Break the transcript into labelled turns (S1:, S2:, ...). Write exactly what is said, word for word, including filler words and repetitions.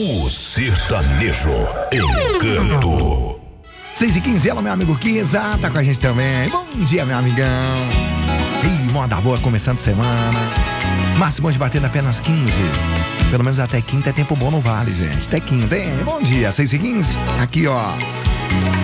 S1: O sertanejo Encanto.
S2: seis e quinze, ela, meu amigo Kiza, tá com a gente também. Bom dia, meu amigão. Ih, moda boa, começando semana. Máximo de batendo apenas quinze. Pelo menos até quinta é tempo bom no Vale, gente. Até quinta, hein? Bom dia, seis e quinze. Aqui, ó.